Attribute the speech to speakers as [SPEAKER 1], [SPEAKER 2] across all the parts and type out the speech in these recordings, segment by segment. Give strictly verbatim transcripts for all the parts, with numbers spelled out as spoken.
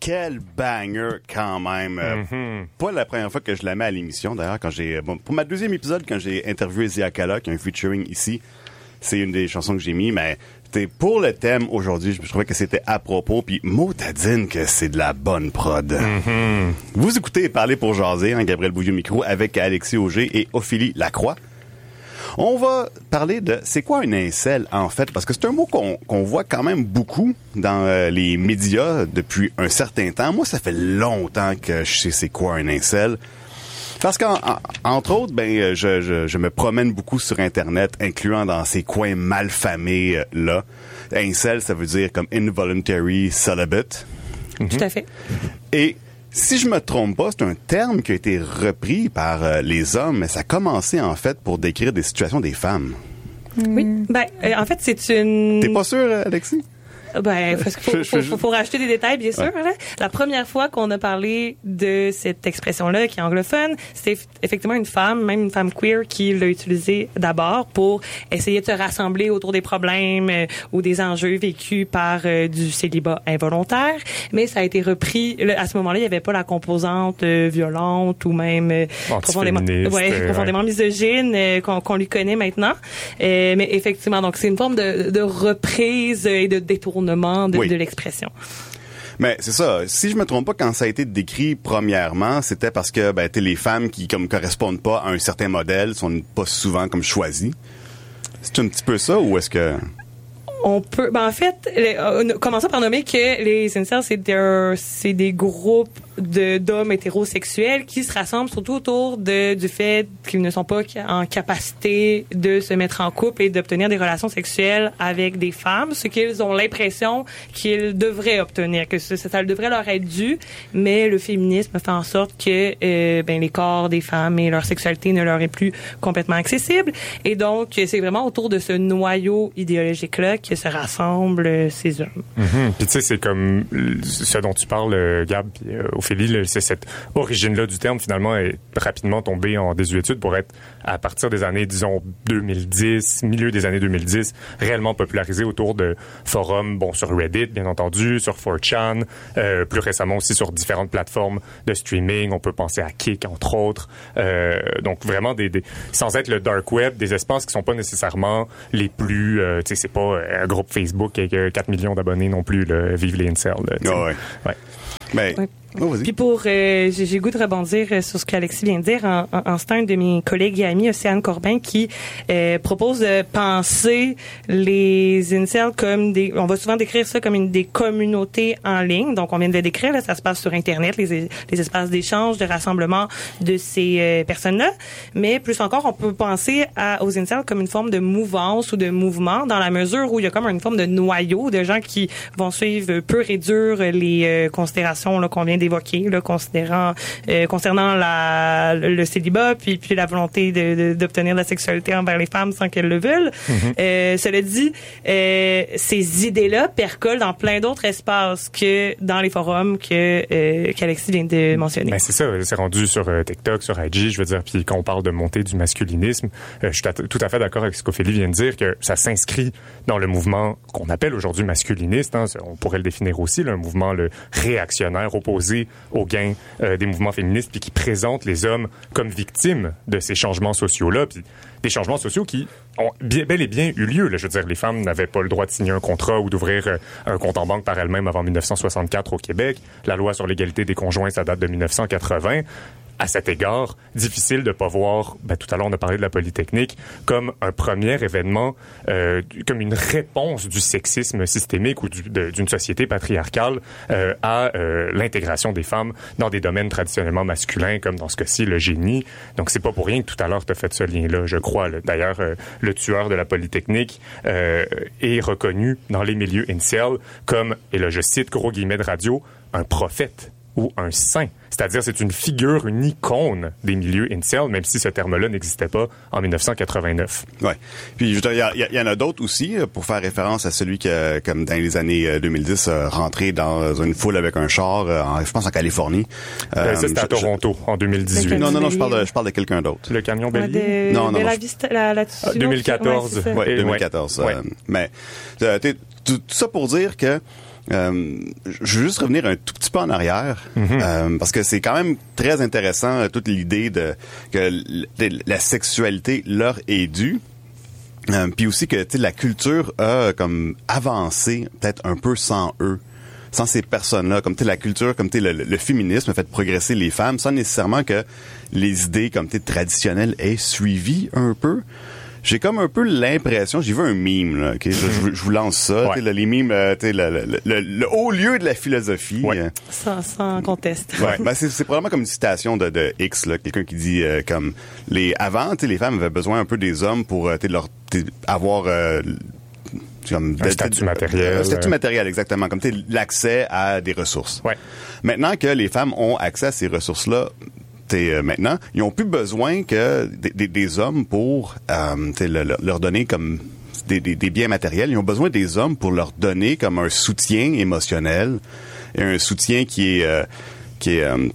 [SPEAKER 1] quel banger quand même. Mm-hmm. Pas la première fois que je la mets à l'émission, d'ailleurs, quand j'ai bon, pour ma deuxième épisode, quand j'ai interviewé Zia Kala, qui a un featuring ici, c'est une des chansons que j'ai mis, mais pour le thème aujourd'hui, je trouvais que c'était à propos, puis motadine que c'est de la bonne prod. Mm-hmm. Vous écoutez Parler pour jaser, hein, Gabriel Bouvier-Micro, avec Alexis Auger et Ophélie Lacroix. On va parler de c'est quoi un incel, en fait, parce que c'est un mot qu'on, qu'on voit quand même beaucoup dans euh, les médias depuis un certain temps. Moi, ça fait longtemps que je sais c'est quoi un incel. Parce qu'entre autres, ben, je, je, je me promène beaucoup sur Internet, incluant dans ces coins malfamés euh, là. Incel, ça veut dire comme involuntary celibate.
[SPEAKER 2] Mm-hmm. Tout à fait.
[SPEAKER 1] Et si je me trompe pas, c'est un terme qui a été repris par euh, les hommes, mais ça a commencé en fait pour décrire des situations des femmes.
[SPEAKER 2] Oui. Ben, euh, en fait, c'est une.
[SPEAKER 1] T'es pas sûr, Alexis?
[SPEAKER 2] Ben, parce qu'il faut, faut, faut, faut rajouter des détails, bien sûr. Ouais. Là. La première fois qu'on a parlé de cette expression-là, qui est anglophone, c'était effectivement une femme, même une femme queer, qui l'a utilisée d'abord pour essayer de se rassembler autour des problèmes euh, ou des enjeux vécus par euh, du célibat involontaire. Mais ça a été repris. Là, à ce moment-là, il n'y avait pas la composante euh, violente ou même euh, profondément, ouais, euh, profondément ouais. misogyne euh, qu'on, qu'on lui connaît maintenant. Euh, mais effectivement, donc c'est une forme de, de reprise et de détournement De, oui. de l'expression.
[SPEAKER 1] Mais c'est ça. Si je me trompe pas, quand ça a été décrit premièrement, c'était parce que ben, les femmes qui comme correspondent pas à un certain modèle sont pas souvent comme choisies. C'est un petit peu ça ou est-ce que...
[SPEAKER 2] On peut, ben en fait, les, euh, commençons par nommer que les incels, c'est des, c'est des groupes de, d'hommes hétérosexuels qui se rassemblent surtout autour de, du fait qu'ils ne sont pas en capacité de se mettre en couple et d'obtenir des relations sexuelles avec des femmes, ce qu'ils ont l'impression qu'ils devraient obtenir, que ça, ça devrait leur être dû, mais le féminisme fait en sorte que euh, ben, les corps des femmes et leur sexualité ne leur est plus complètement accessible. Et donc, c'est vraiment autour de ce noyau idéologique-là que se rassemblent ces hommes.
[SPEAKER 3] Mm-hmm. Puis tu sais, c'est comme ce dont tu parles, Gab, puis euh, Ophélie, là, c'est cette origine-là du terme, finalement, est rapidement tombée en désuétude pour être, à partir des années, disons, deux mille dix, milieu des années deux mille dix, réellement popularisé autour de forums, bon, sur Reddit, bien entendu, sur four chan, euh, plus récemment aussi sur différentes plateformes de streaming. On peut penser à Kik, entre autres. Euh, donc, vraiment, des, des, sans être le dark web, des espaces qui sont pas nécessairement les plus, euh, tu sais, c'est pas un groupe Facebook avec quatre millions d'abonnés non plus, là, vive les incels. Là,
[SPEAKER 1] oh, ouais.
[SPEAKER 3] Ouais.
[SPEAKER 1] Mais...
[SPEAKER 2] Ouais. Oh, puis pour, euh, j'ai, j'ai goût de rebondir sur ce qu'Alexis vient de dire. En, en, en c'est un de mes collègues et amis, Océane Corbin, qui euh, propose de penser les incels comme des, on va souvent décrire ça comme une des communautés en ligne. Donc on vient de le décrire, là, ça se passe sur Internet, les, les espaces d'échange, de rassemblement de ces euh, personnes-là. Mais plus encore, on peut penser à, aux incels comme une forme de mouvance ou de mouvement, dans la mesure où il y a comme une forme de noyau de gens qui vont suivre pur et dur les euh, considérations là, qu'on vient d'évoquer, là, considérant, euh, concernant la, le célibat, puis, puis la volonté de, de, d'obtenir de la sexualité envers les femmes sans qu'elles le veulent. Mm-hmm. Euh, cela dit, euh, ces idées-là percolent dans plein d'autres espaces que dans les forums que euh, qu'Alexis vient de mentionner.
[SPEAKER 3] Ben c'est ça, c'est rendu sur euh, TikTok, sur I G, je veux dire, puis quand on parle de montée du masculinisme, euh, je suis tout à fait d'accord avec ce qu'Ophélie vient de dire, que ça s'inscrit dans le mouvement qu'on appelle aujourd'hui masculiniste, hein, on pourrait le définir aussi, là, un mouvement le réactionnaire, opposé au gain euh, des mouvements féministes, puis qui présente les hommes comme victimes de ces changements sociaux-là, puis des changements sociaux qui ont bien, bel et bien eu lieu. Là. Je veux dire, les femmes n'avaient pas le droit de signer un contrat ou d'ouvrir euh, un compte en banque par elles-mêmes avant dix-neuf cent soixante-quatre au Québec. La loi sur l'égalité des conjoints, ça date de dix-neuf cent quatre-vingts. À cet égard, difficile de pas voir, ben, tout à l'heure on a parlé de la Polytechnique, comme un premier événement, euh, comme une réponse du sexisme systémique ou du, de, d'une société patriarcale euh, à euh, l'intégration des femmes dans des domaines traditionnellement masculins, comme dans ce cas-ci le génie. Donc c'est pas pour rien que tout à l'heure tu as fait ce lien-là, je crois. Là. D'ailleurs, euh, le tueur de la Polytechnique euh, est reconnu dans les milieux incel comme, et là je cite gros guillemets de radio, un prophète ou un saint. C'est-à-dire, c'est une figure, une icône des milieux incel, même si ce terme-là n'existait pas en dix-neuf cent quatre-vingt-neuf.
[SPEAKER 1] Ouais. Puis, il y, y, y en a d'autres aussi, pour faire référence à celui qui, comme dans les années deux mille dix, rentré dans une foule avec un char, en, je pense en Californie.
[SPEAKER 3] Euh, ça, c'était à Toronto, je, en deux mille dix-huit.
[SPEAKER 1] Non, non, non, je parle de, je parle de quelqu'un d'autre.
[SPEAKER 3] Le camion bélier?
[SPEAKER 2] Ah,
[SPEAKER 1] non, non,
[SPEAKER 2] de
[SPEAKER 1] non.
[SPEAKER 2] La
[SPEAKER 1] Je...
[SPEAKER 2] Vista, la, la,
[SPEAKER 3] ah, deux mille quatorze.
[SPEAKER 1] Oui, ouais, deux mille quatorze.
[SPEAKER 3] Ouais.
[SPEAKER 1] Euh, mais, euh, tout, tout ça pour dire que Euh, je veux juste revenir un tout petit peu en arrière, mm-hmm. euh, parce que c'est quand même très intéressant euh, toute l'idée de que l- la sexualité leur est due. Euh, puis aussi que tu sais la culture a comme avancé peut-être un peu sans eux, sans ces personnes-là, comme tu sais la culture, comme tu sais le, le féminisme a fait progresser les femmes sans nécessairement que les idées comme tu sais traditionnelles aient suivi un peu. J'ai comme un peu l'impression, j'ai vu un meme là, okay? je, je, je vous lance ça, ouais. là, les memes, euh, le, le, le, le haut lieu de la philosophie.
[SPEAKER 2] Ouais. Euh. Sans, sans conteste.
[SPEAKER 1] Ouais, ben c'est, c'est probablement comme une citation de, de X, là, quelqu'un qui dit euh, comme les avant, les femmes avaient besoin un peu des hommes pour euh, leur avoir euh, comme
[SPEAKER 3] un de, statut de, matériel.
[SPEAKER 1] Un statut matériel, exactement, comme l'accès à des ressources.
[SPEAKER 3] Ouais.
[SPEAKER 1] Maintenant que les femmes ont accès à ces ressources-là. Euh, maintenant, ils ont plus besoin que des, des, des hommes pour euh, le, le, leur donner comme des, des, des biens matériels. Ils ont besoin des hommes pour leur donner comme un soutien émotionnel et un soutien qui est euh, qui est euh,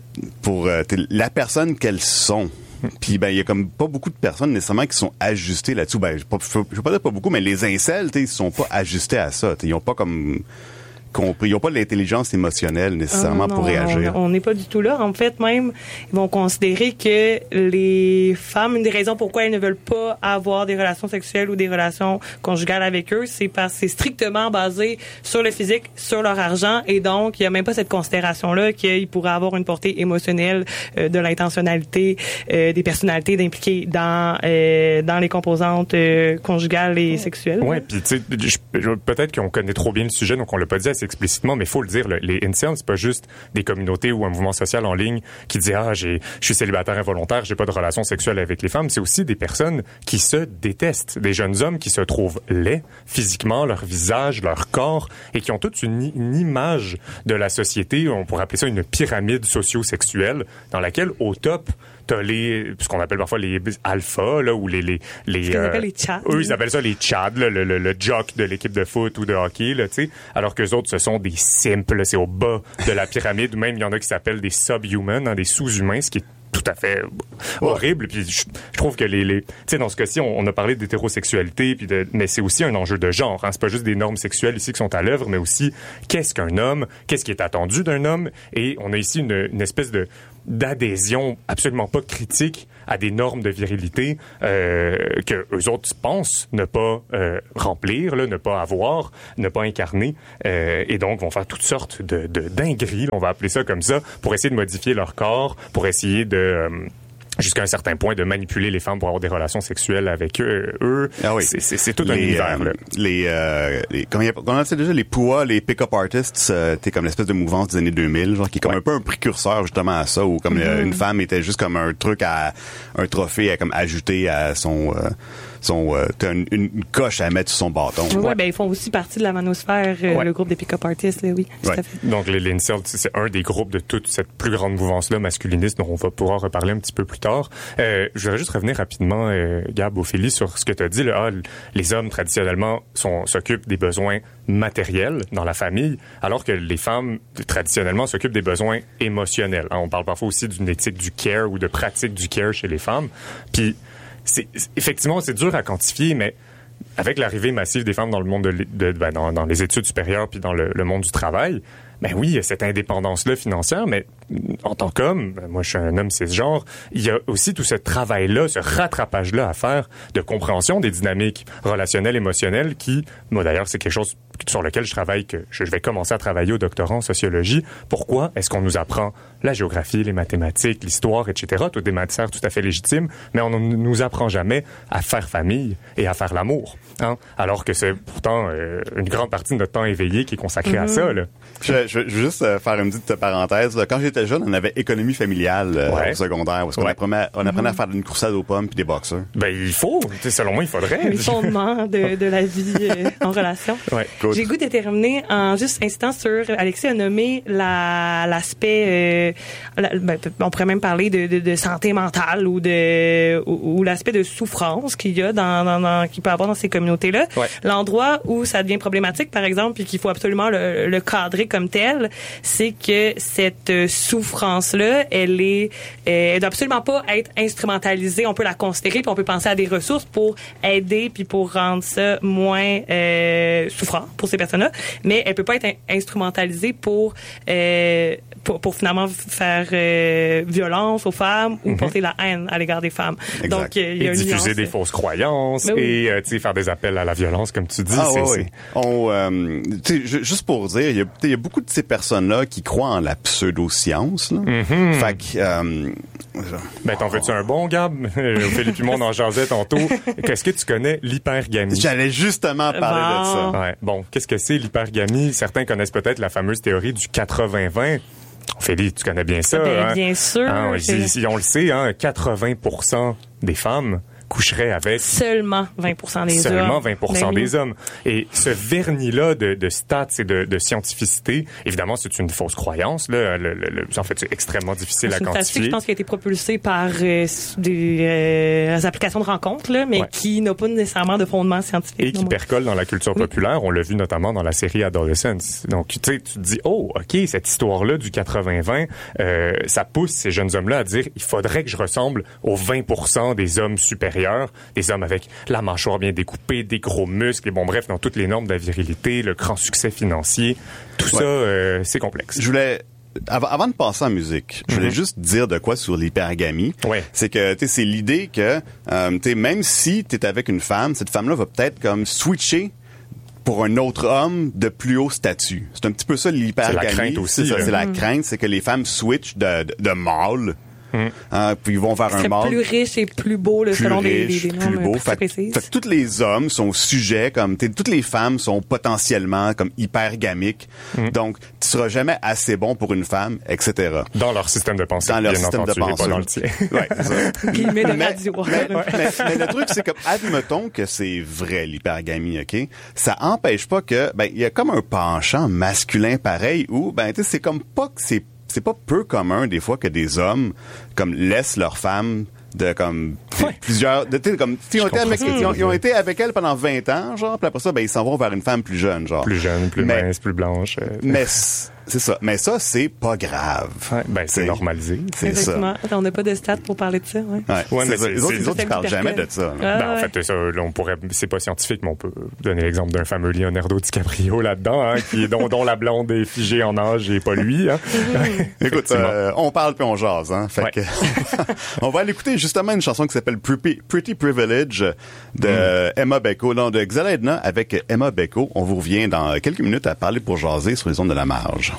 [SPEAKER 1] pour euh, la personne qu'elles sont. Puis ben il y a comme pas beaucoup de personnes nécessairement qui sont ajustées là-dessus. Ben je ne veux pas dire pas beaucoup, mais les incels, ils sont pas ajustés à ça. Ils ont pas comme compris. Ils n'ont pas de l'intelligence émotionnelle nécessairement
[SPEAKER 2] oh non,
[SPEAKER 1] pour réagir.
[SPEAKER 2] On n'est pas du tout là. En fait, même, ils vont considérer que les femmes, une des raisons pourquoi elles ne veulent pas avoir des relations sexuelles ou des relations conjugales avec eux, c'est parce que c'est strictement basé sur le physique, sur leur argent, et donc il n'y a même pas cette considération-là qu'ils pourraient avoir une portée émotionnelle euh, de l'intentionnalité, euh, des personnalités d'impliquer dans euh, dans les composantes euh, conjugales et sexuelles.
[SPEAKER 3] Ouais, puis tu sais, peut-être qu'on connaît trop bien le sujet, donc on l'a pas dit assez explicitement, mais il faut le dire, le, les incels, c'est pas juste des communautés ou un mouvement social en ligne qui dit « Ah, j'ai, je suis célibataire involontaire, j'ai pas de relation sexuelle avec les femmes ». C'est aussi des personnes qui se détestent, des jeunes hommes qui se trouvent laids physiquement, leur visage, leur corps, et qui ont toute une, une image de la société, on pourrait appeler ça une pyramide socio-sexuelle, dans laquelle, au top, t'as les, ce qu'on appelle parfois les alphas, là, ou les, les, les,
[SPEAKER 2] ce qu'on euh, appelle les chads.
[SPEAKER 3] Eux, ils appellent ça les chads, là, le, le, le jock de l'équipe de foot ou de hockey, là, tu sais. Alors qu'eux autres, ce sont des simples, là, c'est au bas de la pyramide, ou même, il y en a qui s'appellent des subhumans, hein, des sous-humains, ce qui est tout à fait horrible. Puis je, je trouve que les, les tu sais, dans ce cas-ci, on, on a parlé d'hétérosexualité, puis de, mais c'est aussi un enjeu de genre. Hein. C'est pas juste des normes sexuelles ici qui sont à l'œuvre, mais aussi qu'est-ce qu'un homme, qu'est-ce qui est attendu d'un homme, et on a ici une, une espèce de d'adhésion absolument pas critique à des normes de virilité euh, que eux autres pensent ne pas euh, remplir, là, ne pas avoir, ne pas incarner, euh, et donc vont faire toutes sortes de, de dingueries, on va appeler ça comme ça, pour essayer de modifier leur corps, pour essayer de euh, jusqu'à un certain point de manipuler les femmes pour avoir des relations sexuelles avec eux. eux.
[SPEAKER 1] Ah oui.
[SPEAKER 3] C'est, c'est, c'est tout
[SPEAKER 1] les,
[SPEAKER 3] un univers.
[SPEAKER 1] Euh,
[SPEAKER 3] là.
[SPEAKER 1] Les, euh, les, comment on appelle déjà les P U A, les pick-up artists, euh, t'es comme l'espèce de mouvance des années deux mille, genre qui est comme ouais. un peu un précurseur justement à ça, où comme mm-hmm. une femme était juste comme un truc à un trophée à comme ajouter à son euh, son euh, t'as une, une coche à mettre sur son bâton.
[SPEAKER 2] Oui,
[SPEAKER 1] ouais.
[SPEAKER 2] ben ils font aussi partie de la manosphère, euh, ouais. le groupe des pick-up artists, là, oui.
[SPEAKER 1] Ouais.
[SPEAKER 2] Tout à fait.
[SPEAKER 3] Donc les, les incels, c'est un des groupes de toute cette plus grande mouvance-là masculiniste dont on va pouvoir reparler un petit peu plus tard. Euh, je voudrais juste revenir rapidement, euh, Gab, Ophélie, sur ce que tu as dit. Là, ah, les hommes, traditionnellement, sont, s'occupent des besoins matériels dans la famille, alors que les femmes, traditionnellement, s'occupent des besoins émotionnels. Hein, on parle parfois aussi d'une éthique du care ou de pratique du care chez les femmes. Puis, c'est, effectivement, c'est dur à quantifier, mais avec l'arrivée massive des femmes dans le monde de, de, de ben, dans, dans les études supérieures puis dans le, le monde du travail, ben oui, il y a cette indépendance-là financière, mais en tant qu'homme, ben moi je suis un homme cisgenre, il y a aussi tout ce travail-là, ce rattrapage-là à faire de compréhension des dynamiques relationnelles, émotionnelles qui, moi d'ailleurs, c'est quelque chose sur lequel je travaille, que je vais commencer à travailler au doctorat en sociologie. Pourquoi est-ce qu'on nous apprend la géographie, les mathématiques, l'histoire, et cetera, toutes des matières tout à fait légitimes, mais on ne nous apprend jamais à faire famille et à faire l'amour, hein? Alors que c'est pourtant euh, une grande partie de notre temps éveillé qui est consacré mm-hmm. à ça, là.
[SPEAKER 1] Je, je, je veux juste euh, faire une petite parenthèse. Quand j'étais jeune, on avait économie familiale euh, ouais. au secondaire, parce qu'on ouais. apprenait, on apprenait mm-hmm. à faire une coursade aux pommes puis des boxeurs.
[SPEAKER 3] Ben il faut, selon moi, il faudrait.
[SPEAKER 2] Les fondements de, de la vie euh, en relation.
[SPEAKER 3] Ouais.
[SPEAKER 2] J'ai le goût de terminer en juste insistant sur, Alexis a nommé la, l'aspect, euh, la, ben, on pourrait même parler de, de, de santé mentale ou de ou, ou l'aspect de souffrance qu'il y a dans, dans, dans qu'il peut avoir dans ces communautés-là.
[SPEAKER 3] Ouais.
[SPEAKER 2] L'endroit où ça devient problématique, par exemple, puis qu'il faut absolument le, le cadrer comme tel, telle, c'est que cette euh, souffrance-là, elle est, euh, elle doit absolument pas être instrumentalisée. On peut la considérer, puis on peut penser à des ressources pour aider, puis pour rendre ça moins euh, souffrant pour ces personnes-là, mais elle peut pas être in- instrumentalisée pour, euh, pour pour finalement faire euh, violence aux femmes ou mm-hmm. porter la haine à l'égard des femmes.
[SPEAKER 1] Exact.
[SPEAKER 2] Donc euh, il y a
[SPEAKER 3] et
[SPEAKER 2] une
[SPEAKER 3] diffuser
[SPEAKER 2] nuance.
[SPEAKER 3] des fausses croyances
[SPEAKER 2] oui.
[SPEAKER 3] et euh, tu sais faire des appels à la violence comme tu dis.
[SPEAKER 1] Ah,
[SPEAKER 3] c'est,
[SPEAKER 1] oui,
[SPEAKER 3] c'est...
[SPEAKER 1] oui. On, euh, tu sais, juste pour dire, il y a, il y a beaucoup de ces personnes-là qui croient en la pseudo-science. Là.
[SPEAKER 3] Mm-hmm.
[SPEAKER 1] Fait que... Euh,
[SPEAKER 3] ben, t'en veux-tu un bon, Gab? Philippe Dumont en jasait tantôt. Qu'est-ce que tu connais l'hypergamie?
[SPEAKER 1] J'allais justement parler
[SPEAKER 2] bon.
[SPEAKER 1] de ça.
[SPEAKER 3] Ouais. Bon, qu'est-ce que c'est l'hypergamie? Certains connaissent peut-être la fameuse théorie du quatre-vingts vingt. Ophélie, tu connais bien ça.
[SPEAKER 2] Bien,
[SPEAKER 3] hein?
[SPEAKER 2] bien sûr.
[SPEAKER 3] Hein, si, si on le sait, hein, quatre-vingts pour cent des femmes coucherait avec
[SPEAKER 2] seulement vingt pour cent des
[SPEAKER 3] seulement
[SPEAKER 2] hommes.
[SPEAKER 3] vingt pour cent
[SPEAKER 2] Ben oui.
[SPEAKER 3] des hommes. Et ce vernis-là de, de stats et de, de scientificité, évidemment, c'est une fausse croyance. Là. Le, le, le, en fait, c'est extrêmement difficile
[SPEAKER 2] C'est
[SPEAKER 3] à
[SPEAKER 2] une statistique,
[SPEAKER 3] quantifier.
[SPEAKER 2] je pense, qui a été propulsée par euh, des euh, applications de rencontres, là, mais
[SPEAKER 3] Ouais.
[SPEAKER 2] qui n'a pas nécessairement de fondement scientifique.
[SPEAKER 3] Et qui
[SPEAKER 2] non,
[SPEAKER 3] percole dans la culture
[SPEAKER 2] Oui.
[SPEAKER 3] populaire. On l'a vu notamment dans la série Adolescence. Donc, tu sais, tu te dis, oh, OK, cette histoire-là du quatre-vingts vingt, euh, ça pousse ces jeunes hommes-là à dire, il faudrait que je ressemble aux vingt pour cent des hommes supérieurs, des hommes avec la mâchoire bien découpée, des gros muscles, et bon, bref, dans toutes les normes de la virilité, le grand succès financier. Tout
[SPEAKER 1] Ouais.
[SPEAKER 3] ça, euh, c'est complexe.
[SPEAKER 1] Je voulais... Avant, avant de passer en musique, je voulais
[SPEAKER 3] Mm-hmm.
[SPEAKER 1] juste dire de quoi sur l'hypergamie.
[SPEAKER 3] Ouais.
[SPEAKER 1] C'est que, tu sais, c'est l'idée que, euh, tu sais, même si t'es avec une femme, cette femme-là va peut-être comme switcher pour un autre homme de plus haut statut. C'est un petit peu ça l'hypergamie.
[SPEAKER 3] C'est la crainte aussi,
[SPEAKER 1] C'est ça,
[SPEAKER 3] là.
[SPEAKER 1] c'est la crainte, c'est que les femmes switchent de, de, de mâle.
[SPEAKER 3] Mm.
[SPEAKER 1] Hein, puis ils vont vers un
[SPEAKER 2] serait
[SPEAKER 1] mâle.
[SPEAKER 2] plus riche et plus beau là,
[SPEAKER 1] Plus
[SPEAKER 2] selon des,
[SPEAKER 1] riche,
[SPEAKER 2] des, des
[SPEAKER 1] plus
[SPEAKER 2] normes
[SPEAKER 1] beau.
[SPEAKER 2] très
[SPEAKER 1] Fait,
[SPEAKER 2] précises.
[SPEAKER 1] fait que tous les hommes sont sujets, comme t'sais, toutes les femmes sont potentiellement comme hypergamiques.
[SPEAKER 3] Mm.
[SPEAKER 1] Donc, tu seras jamais assez bon pour une femme, et cetera.
[SPEAKER 3] Dans leur système de pensée,
[SPEAKER 1] Dans leur
[SPEAKER 3] bien
[SPEAKER 1] système
[SPEAKER 3] entendu,
[SPEAKER 1] de
[SPEAKER 3] et
[SPEAKER 1] pensée.
[SPEAKER 3] pas dans le tien.
[SPEAKER 1] Ouais, c'est ça.
[SPEAKER 2] Guillemets de
[SPEAKER 1] mais,
[SPEAKER 2] radio.
[SPEAKER 1] mais, mais, mais le truc, c'est que, admettons que c'est vrai, l'hypergamie, OK? Ça empêche pas que, ben, il y a comme un penchant masculin pareil où, ben, tu sais, c'est comme pas que c'est c'est pas peu commun des fois que des hommes comme laissent leurs femmes de comme
[SPEAKER 2] Ouais.
[SPEAKER 1] plusieurs de tu sais, comme ils ont, été avec,
[SPEAKER 3] comprends.
[SPEAKER 1] ils, ont, ils ont été avec elle pendant vingt ans genre puis après ça ben ils s'en vont vers une femme plus jeune genre
[SPEAKER 3] Plus jeune, plus
[SPEAKER 1] mais,
[SPEAKER 3] mince, plus blanche. euh,
[SPEAKER 1] mais c- c'est ça mais ça c'est pas grave
[SPEAKER 3] ouais, ben, c'est
[SPEAKER 1] C'est-
[SPEAKER 3] normalisé.
[SPEAKER 1] c'est ça
[SPEAKER 2] Effectivement. On n'a pas de stats pour parler de ça. Ouais.
[SPEAKER 1] ouais,
[SPEAKER 3] Ouais,
[SPEAKER 1] c'est
[SPEAKER 3] mais
[SPEAKER 1] ça.
[SPEAKER 3] c'est-
[SPEAKER 1] les autres,
[SPEAKER 3] c'est-
[SPEAKER 1] les autres ils
[SPEAKER 2] c'est
[SPEAKER 1] parlent jamais de
[SPEAKER 2] hyper
[SPEAKER 1] ça là.
[SPEAKER 2] Ah,
[SPEAKER 3] Ben, en
[SPEAKER 2] ouais.
[SPEAKER 3] fait, ça, là, on pourrait, c'est pas scientifique, mais on peut donner l'exemple d'un fameux Leonardo DiCaprio là-dedans, hein, qui est, dont, dont la blonde est figée en âge et pas lui, hein.
[SPEAKER 1] Écoute,
[SPEAKER 3] Effectivement.
[SPEAKER 1] euh, on parle puis on jase, hein. Fait
[SPEAKER 3] Ouais.
[SPEAKER 1] que on va aller écouter justement une chanson qui s'appelle Pretty, Pretty Privilege de
[SPEAKER 3] Mm.
[SPEAKER 1] Emma Beko, non, de Xala Edna avec Emma Beko. On vous revient dans quelques minutes à parler pour jaser sur les ondes de la marge.